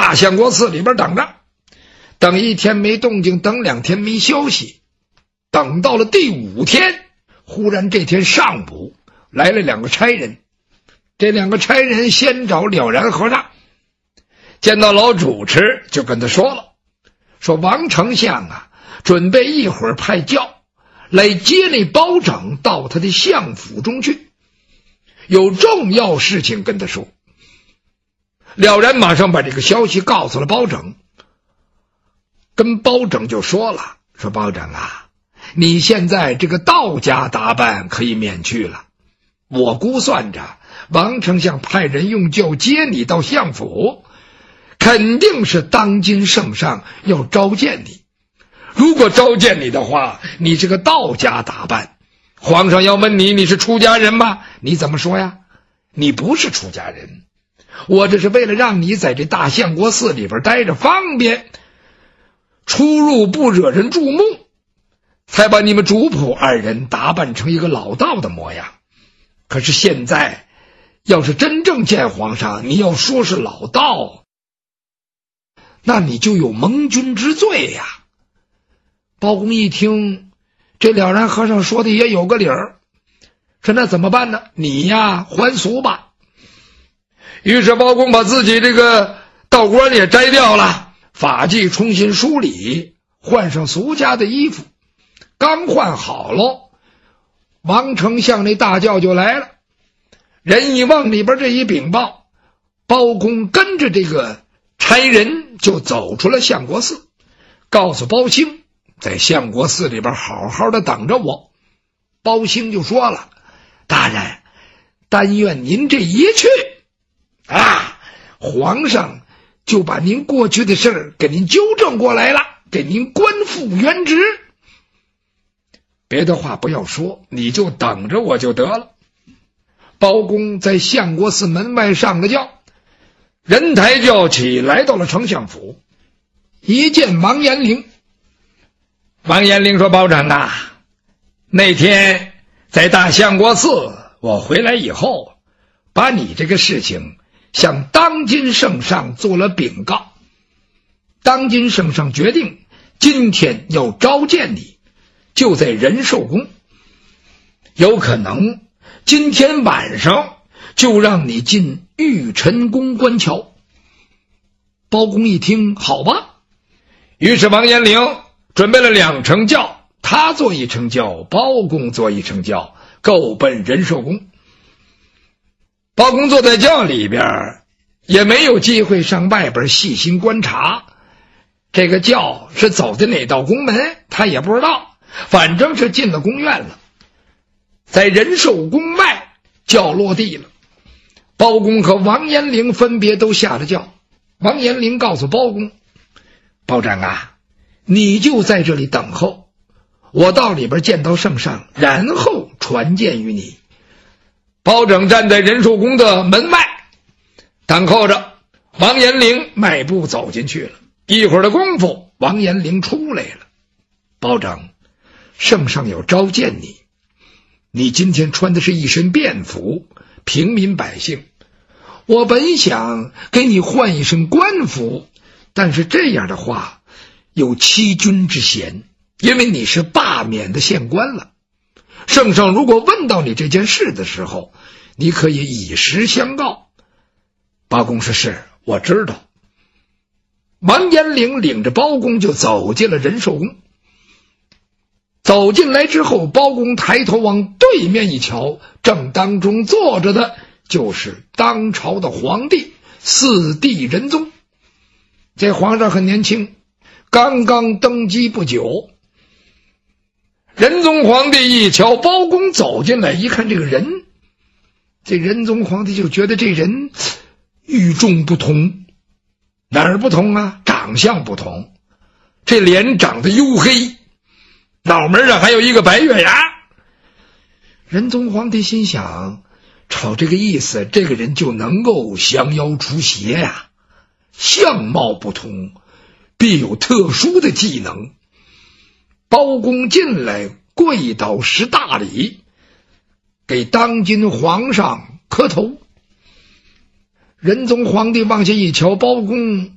大相国寺里边等着，等一天没动静，等2天没消息，等到了第5天，忽然这天上午来了2个差人。这2个差人先找了然和尚，见到老主持就跟他说了，说王丞相啊，准备一会儿派轿来接那包拯到他的相府中去，有重要事情跟他说。了然马上把这个消息告诉了包拯，跟包拯就说了，说包拯啊，你现在这个道家打扮可以免去了，我估算着王丞相派人用轿接你到相府，肯定是当今圣上要召见你。如果召见你的话，你这个道家打扮，皇上要问你，你是出家人吗？你怎么说呀？你不是出家人，我这是为了让你在这大相国寺里边待着方便，出入不惹人注目，才把你们主仆2人打扮成一个老道的模样。可是现在要是真正见皇上，你要说是老道，那你就有蒙君之罪呀。包公一听，这了然和尚说的也有个理儿，说那怎么办呢？你呀还俗吧。于是包公把自己这个道冠也摘掉了，发髻重新梳理，换上俗家的衣服。刚换好了，王丞相那大轿就来了。人一往里边这一禀报，包公跟着这个差人就走出了相国寺，告诉包兴在相国寺里边好好的等着我。包兴就说了，大人，但愿您这一去啊，皇上就把您过去的事儿给您纠正过来了，给您官复原职。别的话不要说，你就等着我就得了。包公在相国寺门外上了轿，人抬轿起来到了丞相府，一见王延龄。王延龄说，包拯啊，那天在大相国寺我回来以后，把你这个事情向当今圣上做了禀告，当今圣上决定今天要召见你，就在仁寿宫，有可能今天晚上就让你进玉晨宫观瞧。包公一听，好吧。于是王延龄准备了2乘轿，他坐1乘轿，包公坐1乘轿，够奔仁寿宫。包公坐在轿里边，也没有机会上外边细心观察，这个轿是走的哪道宫门他也不知道，反正是进了宫院了。在仁寿宫外，轿落地了，包公和王延龄分别都下了轿。王延龄告诉包公，包拯啊，你就在这里等候，我到里边见到圣上，然后传见于你。包拯站在仁寿宫的门外等候着，王延龄迈步走进去了。一会儿的功夫，王延龄出来了。包拯，圣上有召见你，你今天穿的是一身便服，平民百姓，我本想给你换一身官服，但是这样的话有欺君之嫌，因为你是罢免的县官了。圣上如果问到你这件事的时候，你可以以实相告。包公说，是，我知道。王延龄领着包公就走进了仁寿宫。走进来之后，包公抬头往对面一瞧，正当中坐着的就是当朝的皇帝4弟仁宗。这皇上很年轻，刚刚登基不久。仁宗皇帝一瞧包公走进来，一看这个人，这仁宗皇帝就觉得这人与众不同。哪儿不同啊？长相不同，这脸长得黝黑，脑门上还有一个白月牙。仁宗皇帝心想，瞅这个意思，这个人就能够降妖除邪呀，相貌不同，必有特殊的技能。包公进来跪倒10大礼，给当今皇上磕头。仁宗皇帝往下一瞧，包公